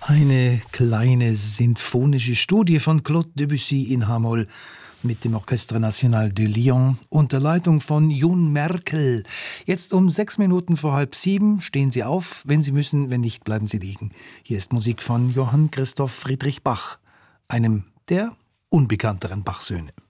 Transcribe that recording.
Eine kleine sinfonische Studie von Claude Debussy in H-Moll mit dem Orchestre National de Lyon unter Leitung von Jun Merkel. Jetzt um 6:06 stehen Sie auf, wenn Sie müssen, wenn nicht, bleiben Sie liegen. Hier ist Musik von Johann Christoph Friedrich Bach, einem der unbekannteren Bach-Söhne.